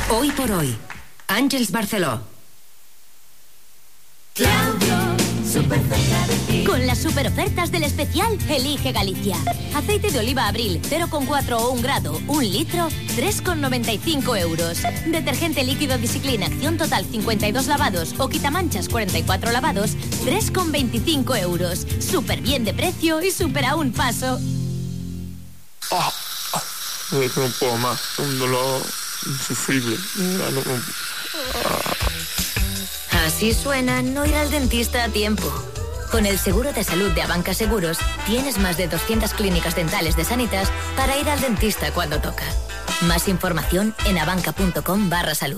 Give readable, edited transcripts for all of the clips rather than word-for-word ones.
Hoy por hoy, Àngels Barceló. Claudio, súper cerca de ti. Con las super ofertas del especial Elige Galicia. Aceite de oliva Abril 0,4 o 1 grado, 1 litro, 3,95 euros. Detergente líquido Discipline Acción Total 52 lavados o quitamanchas 44 lavados, 3,25 euros. Súper bien de precio y súper a un paso. No puedo más, un dolor insufrible. Así suena no ir al dentista a tiempo. Con el seguro de salud de Abanca Seguros, tienes más de 200 clínicas dentales de Sanitas para ir al dentista cuando toca. Más información en abanca.com/salud.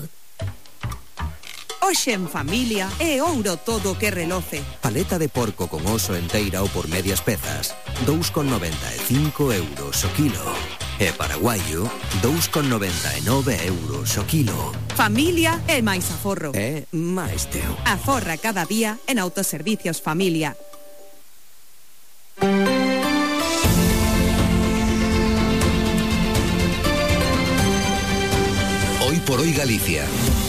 Hoxe en familia é ouro todo que reloce. Paleta de porco con oso enteira ou por medias pezas, 2,95 euros o kilo. E paraguaio, 2,99 euros o kilo. Familia é máis aforro. É máis teu. Aforra cada día en Autoservicios Familia. Hoy por hoy Galicia.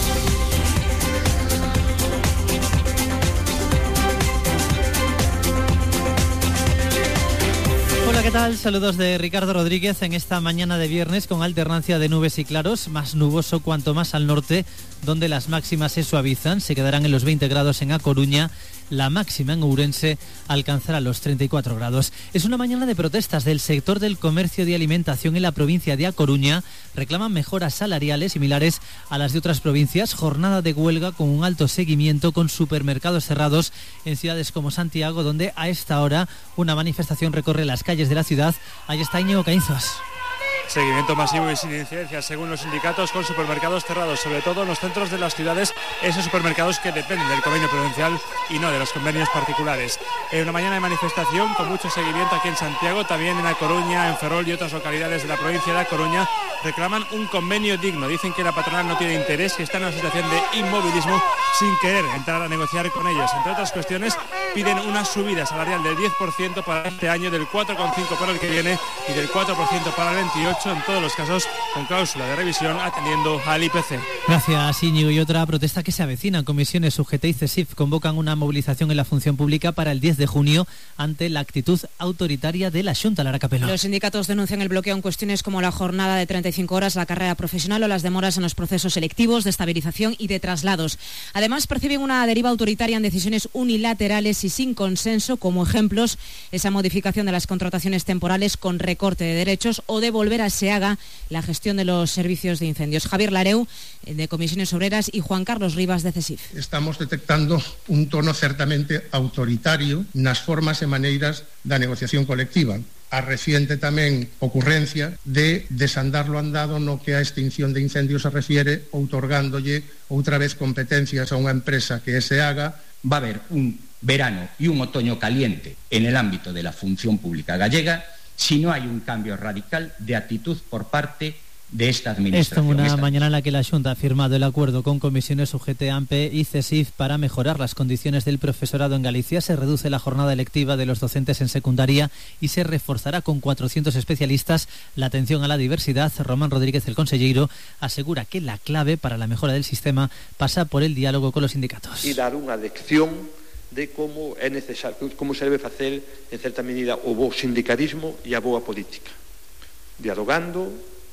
Hola, ¿qué tal? Saludos de Ricardo Rodríguez en esta mañana de viernes con alternancia de nubes y claros, más nuboso cuanto más al norte, donde las máximas se suavizan, se quedarán en los 20 grados en A Coruña. La máxima en Ourense alcanzará los 34 grados. Es una mañana de protestas del sector del comercio de alimentación en la provincia de A Coruña. Reclaman mejoras salariales similares a las de otras provincias. Jornada de huelga con un alto seguimiento con supermercados cerrados en ciudades como Santiago, donde a esta hora una manifestación recorre las calles de la ciudad. Ahí está Íñigo Caínzos. Seguimiento masivo y sin incidencia según los sindicatos con supermercados cerrados, sobre todo en los centros de las ciudades, esos supermercados que dependen del convenio provincial y no de los convenios particulares. Una mañana de manifestación con mucho seguimiento aquí en Santiago, también en A Coruña, en Ferrol y otras localidades de la provincia de A Coruña. Reclaman un convenio digno, dicen que la patronal no tiene interés, que está en una situación de inmovilismo sin querer entrar a negociar con ellos. Entre otras cuestiones, piden una subida salarial del 10% para este año, del 4,5% para el que viene y del 4% para el 28%, en todos los casos con cláusula de revisión atendiendo al IPC. Gracias, Íñigo. Y otra protesta que se avecina. Comisiones UGT y CESIF convocan una movilización en la función pública para el 10 de junio ante la actitud autoritaria de la Xunta. Lara Capelo. Los sindicatos denuncian el bloqueo en cuestiones como la jornada de 35 horas, la carrera profesional o las demoras en los procesos selectivos, de estabilización y de traslados. Además, perciben una deriva autoritaria en decisiones unilaterales y sin consenso, como ejemplos esa modificación de las contrataciones temporales con recorte de derechos o de volver a SEAGA la gestión de los servicios de incendios. Javier Lareu, de Comisiones Obreras, y Juan Carlos Rivas, de CESIF. Estamos detectando un tono certamente autoritario nas formas e maneiras da negociación colectiva. A reciente tamén ocurrencia de desandar lo andado no que a extinción de incendios se refiere, outorgándolle outra vez competencias a unha empresa que é SEAGA. Va a haber un verano y un otoño caliente en el ámbito de la función pública gallega si no hay un cambio radical de actitud por parte de esta administración. Esto en una mañana en la que la Xunta ha firmado el acuerdo con comisiones UGT, AMPE y CESIF para mejorar las condiciones del profesorado en Galicia. Se reduce la jornada lectiva de los docentes en secundaria y se reforzará con 400 especialistas la atención a la diversidad. Román Rodríguez, el consellero, asegura que la clave para la mejora del sistema pasa por el diálogo con los sindicatos. Y dar unha lección de como é necesario, como se debe facer en certa medida o bo sindicalismo e a boa política, dialogando,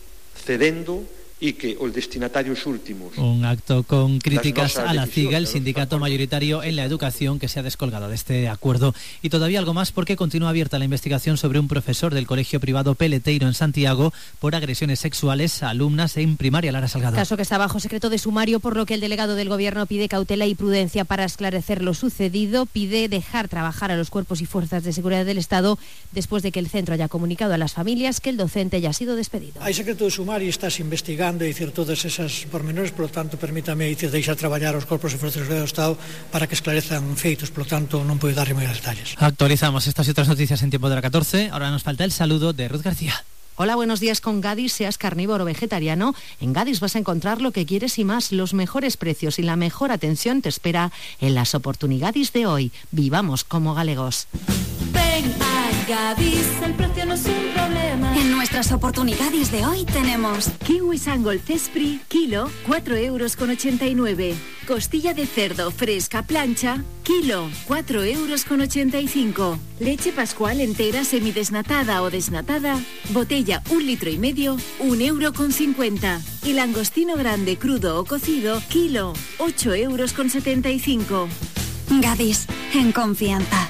cedendo y que os destinatarios últimos. Un acto con críticas a la CIGA, el sindicato mayoritario en la educación, que se ha descolgado de este acuerdo. Y todavía algo más, porque continúa abierta la investigación sobre un profesor del colegio privado Peleteiro en Santiago por agresiones sexuales a alumnas en primaria. Lara Salgado. Caso que está bajo secreto de sumario, por lo que el delegado del Gobierno pide cautela y prudencia para esclarecer lo sucedido. Pide dejar trabajar a los cuerpos y fuerzas de seguridad del Estado después de que el centro haya comunicado a las familias que el docente ya ha sido despedido. Hay secreto de sumario, estás investigando e dicir todas esas pormenores, polo tanto, permítame dicir deixar traballar os corpos e forzas de seguridade do Estado para que esclarezan feitos, polo tanto, non podo darlle moi detalles. Actualizamos estas y otras noticias en tiempo de la 14. Ahora nos falta el saludo de Ruth García. Hola, buenos días. Con Gadis, seas carnívoro o vegetariano, en Gadis vas a encontrar lo que quieres y más. Los mejores precios y la mejor atención te espera en las oportunidades de hoy. Vivamos como galegos. Ven a Gadis, el precio no es un problema. En nuestras oportunidades de hoy tenemos kiwi Sangol Cespri, kilo, 4,89 €. Costilla de cerdo fresca plancha, kilo, 4,85 €. Leche Pascual entera semidesnatada o desnatada, botella 1,5 litros, 1,50 €. Y langostino grande crudo o cocido, kilo, 8,75 €. Gadis, en confianza.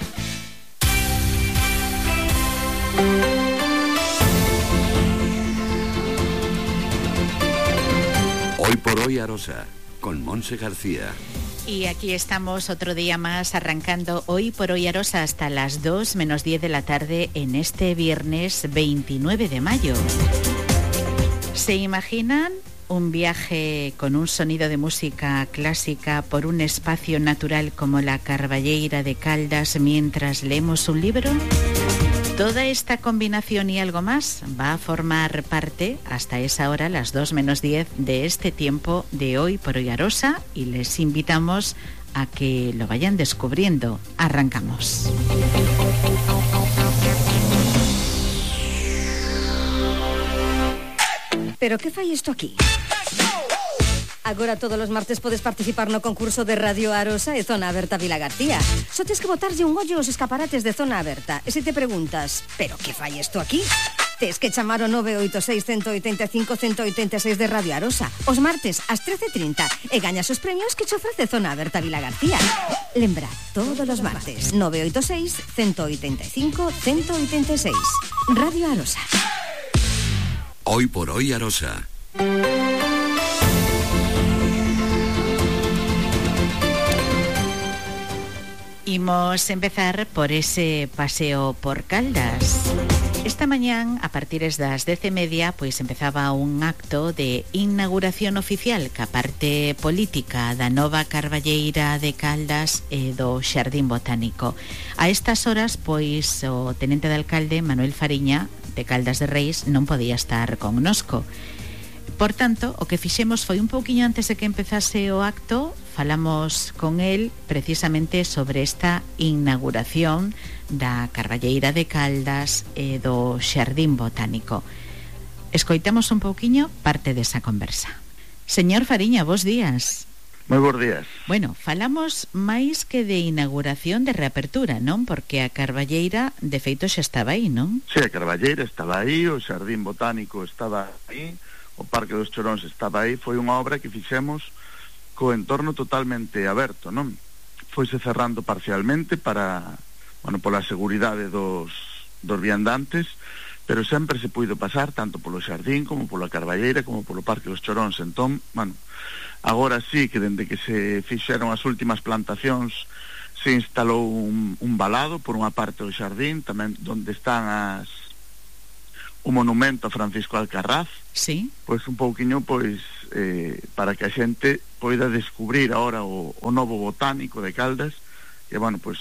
Hoy por hoy Arosa, con Monse García. Y aquí estamos otro día más arrancando Hoy por Hoy Arosa hasta las 2 menos 10 de la tarde en este viernes 29 de mayo. ¿Se imaginan un viaje con un sonido de música clásica por un espacio natural como la Carballeira de Caldas mientras leemos un libro? Toda esta combinación y algo más va a formar parte, hasta esa hora, las 2 menos 10, de este tiempo de Hoy por Hoy Arosa, y les invitamos a que lo vayan descubriendo. Arrancamos. Pero que fai isto aquí? Agora todos os martes podes participar no concurso de Radio Arosa e Zona Aberta Vilagarcía. Só tes que botarlle un ollo aos escaparates de Zona Aberta. E se te preguntas, pero que fai isto aquí? Tes que chamar o 986-185-186 de Radio Arosa os martes ás 13:30 e gañas os premios que che ofrece Zona Aberta Vilagarcía. Lembra, todos os martes 986-185-186. Radio Arosa. Hoy por Hoy Arosa. Imos empezar por ese paseo por Caldas. Esta mañán, a partir das 10:30, pois empezaba un acto de inauguración oficial ca parte política da nova Carballeira de Caldas e do Xardín Botánico. A estas horas, pois, o tenente de alcalde, Manuel Fariña, de Caldas de Reis, non podía estar connosco. Por tanto, o que fixemos foi un pouquiño antes de que empezase o acto, falamos con él precisamente sobre esta inauguración da Carballeira de Caldas e do Xardín Botánico. Escoitamos un pouquiño parte desa conversa. Señor Fariña, bos días. Moi bons días. Bueno, falamos máis que de inauguración, de reapertura, non? Porque a Carballeira, de feito, xa estaba aí, non? Sí, a Carballeira estaba aí, o Xardín Botánico estaba aí, o Parque dos Choróns estaba aí. Foi unha obra que fixemos co entorno totalmente aberto, non? Foise cerrando parcialmente para, bueno, pola seguridade dos viandantes, pero sempre se puido pasar tanto polo Xardín como pola Carballeira como polo Parque dos Choróns. Entón, bueno, agora sí que dende que se fixeron as últimas plantacións se instalou un valado por unha parte do Xardín, tamén onde están o monumento a Francisco Alcarraz. Sí. Pois un pouquiño, pois, para que a xente poida descubrir agora o novo botánico de Caldas, que, bueno, pois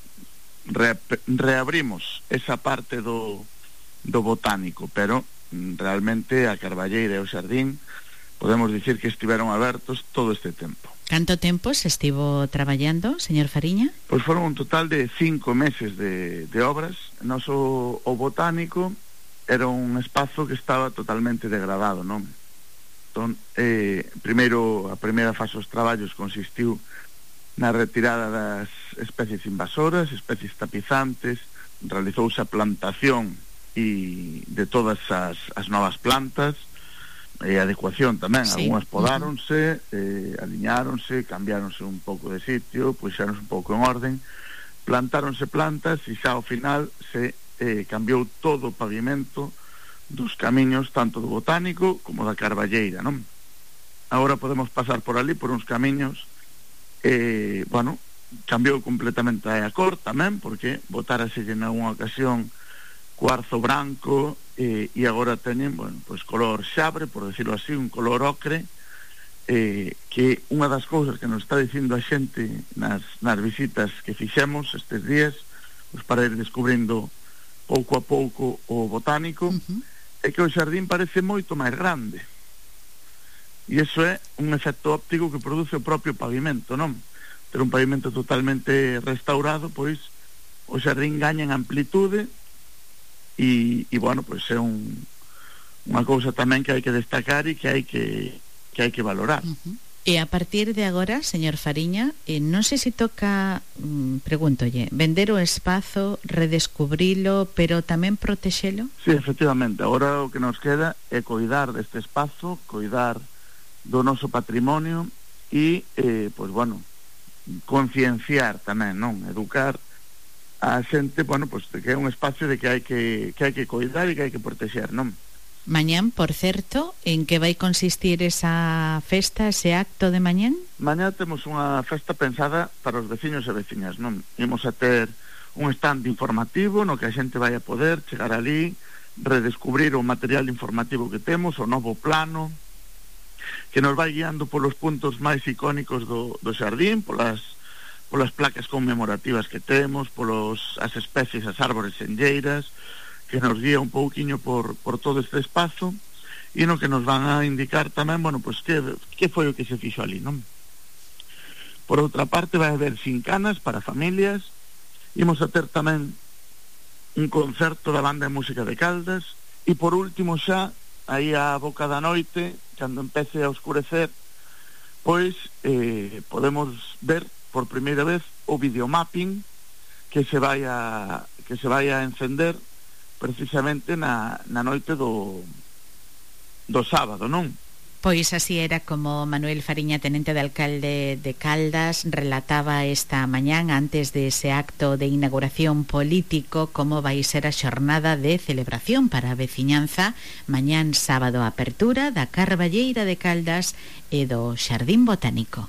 reabrimos esa parte do botánico, pero realmente a Carballeira e o Xardín podemos dicir que estiveron abertos todo este tempo. Canto tempo se estivo traballando, señor Fariña? Pois foron un total de 5 meses de obras. O botánico era un espazo que estaba totalmente degradado, non? Entón, a primeira fase dos traballos consistiu na retirada das especies invasoras, especies tapizantes, realizouse a plantación de todas as novas plantas, e adecuación tamén, sí. Algúnas podáronse, aliñáronse, cambiáronse un pouco de sitio, puxéronse un pouco en orden, plantáronse plantas e xa ao final se cambiou todo o pavimento dos camiños tanto do Botánico como da Carballeira, non? Agora podemos pasar por ali por uns camiños, bueno, cambiou completamente a cor tamén, porque botárase en unha ocasión cuarzo branco e agora teñen, bueno, pois color xabre, por decirlo así, un color ocre, que unha das cousas que nos está dicindo a xente nas visitas que fixemos estes días, pois para ir descubrindo pouco a pouco o botánico, é que o xardín parece moito máis grande, e iso é un efecto óptico que produce o propio pavimento, non? Ter un pavimento totalmente restaurado, pois o xardín gaña en amplitude e bueno, pois é unha cousa tamén que hai que destacar e que hai que valorar. E a partir de agora, señor Fariña, non sei se toca, pregúntolle, vender o espazo, redescubrilo, pero tamén protexelo? Sí, efectivamente, agora o que nos queda é coidar deste espazo, coidar do noso patrimonio e, pois, bueno, concienciar tamén, non? Educar a xente, bueno, pois, que é un espacio de que hai que coidar e que hai que protexer, non? Mañán, por certo, en que vai consistir esa festa, ese acto de mañán? Mañán temos unha festa pensada para os veciños e veciñas, non? Imos a ter un stand informativo no que a xente vai a poder chegar ali, redescubrir o material informativo que temos, o novo plano, que nos vai guiando polos puntos máis icónicos do xardín, polas placas conmemorativas que temos, as especies, as árbores senlleiras, que nos guía un pouquiño por todo este espazo e no que nos van a indicar tamén, bueno, pois que foi o que se fixo ali, non? Por outra parte, vai haber xincanas para familias, imos a ter tamén un concerto da banda de música de Caldas e por último xa, aí á boca da noite, cando empece a oscurecer, pois podemos ver por primeira vez o videomapping que se vai a encender precisamente na noite do sábado, non? Pois así era como Manuel Fariña, tenente de alcalde de Caldas, relataba esta mañán antes de ese acto de inauguración político como vai ser a xornada de celebración para a veciñanza mañán sábado, a apertura da Carballeira de Caldas e do Xardín Botánico.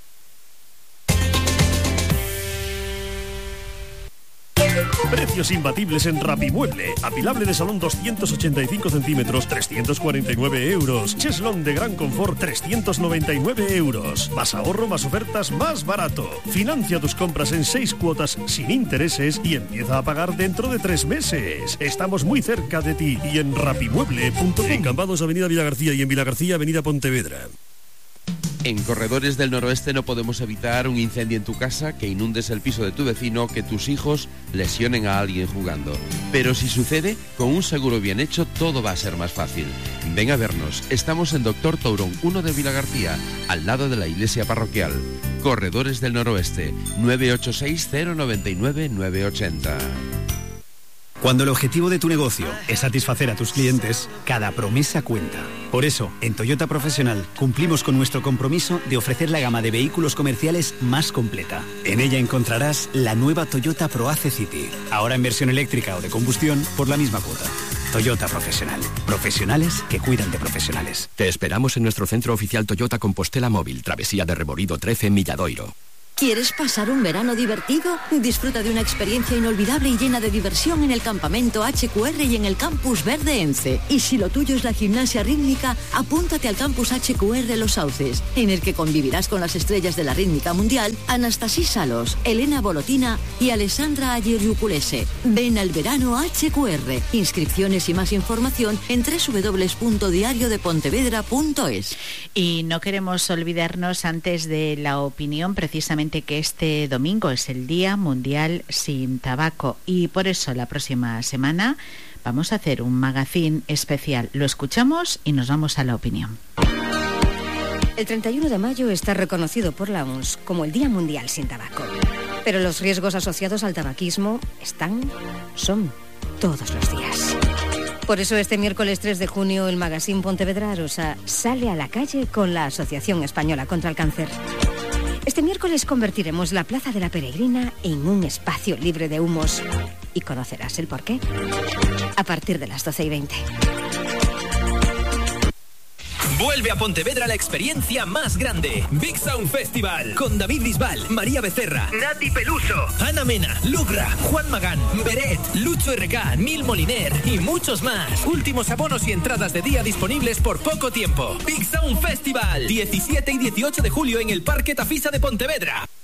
Precios imbatibles en Rapimueble. Apilable de salón 285 centímetros, 349 euros. Cheslón de gran confort, 399 euros. Más ahorro, más ofertas, más barato. Financia tus compras en 6 cuotas sin intereses y empieza a pagar dentro de 3 meses. Estamos muy cerca de ti y en rapimueble.com. En Cambados, Avenida Vilagarcía, y en Vilagarcía, Avenida Pontevedra. En Corredores del Noroeste no podemos evitar un incendio en tu casa, que inundes el piso de tu vecino, que tus hijos lesionen a alguien jugando. Pero si sucede, con un seguro bien hecho todo va a ser más fácil. Ven a vernos, estamos en Doctor Tourón 1 de Vilagarcía, al lado de la iglesia parroquial. Corredores del Noroeste, 986 099 980. Cuando el objetivo de tu negocio es satisfacer a tus clientes, cada promesa cuenta. Por eso, en Toyota Profesional cumplimos con nuestro compromiso de ofrecer la gama de vehículos comerciales más completa. En ella encontrarás la nueva Toyota ProAce City, ahora en versión eléctrica o de combustión por la misma cuota. Toyota Profesional. Profesionales que cuidan de profesionales. Te esperamos en nuestro centro oficial Toyota Compostela Móvil, Travesía de Reborido 13 en Milladoiro. ¿Quieres pasar un verano divertido? Disfruta de una experiencia inolvidable y llena de diversión en el campamento HQR y en el Campus Verde ENCE. Y si lo tuyo es la gimnasia rítmica, apúntate al Campus HQR Los Sauces, en el que convivirás con las estrellas de la rítmica mundial, Anastasia Salos, Elena Bolotina y Alessandra Ayeriuculese. Ven al verano HQR. Inscripciones y más información en www.diariodepontevedra.es. Y no queremos olvidarnos antes de la opinión, precisamente, que este domingo es el Día Mundial sin Tabaco y por eso la próxima semana vamos a hacer un magazine especial. Lo escuchamos y nos vamos a la opinión. El 31 de mayo está reconocido por la OMS como el Día Mundial sin Tabaco. Pero los riesgos asociados al tabaquismo son todos los días. Por eso este miércoles 3 de junio el magazine Pontevedra Arosa sale a la calle con la Asociación Española contra el Cáncer. Este miércoles convertiremos la Plaza de la Peregrina en un espacio libre de humos. Y conocerás el porqué a partir de las 12:20. Vuelve a Pontevedra la experiencia más grande. Big Sound Festival. Con David Bisbal, María Becerra, Nati Peluso, Ana Mena, Lugra, Juan Magán, Beret, Lucho RK, Nil Moliner y muchos más. Últimos abonos y entradas de día disponibles por poco tiempo. Big Sound Festival. 17 y 18 de julio en el Parque Tafisa de Pontevedra.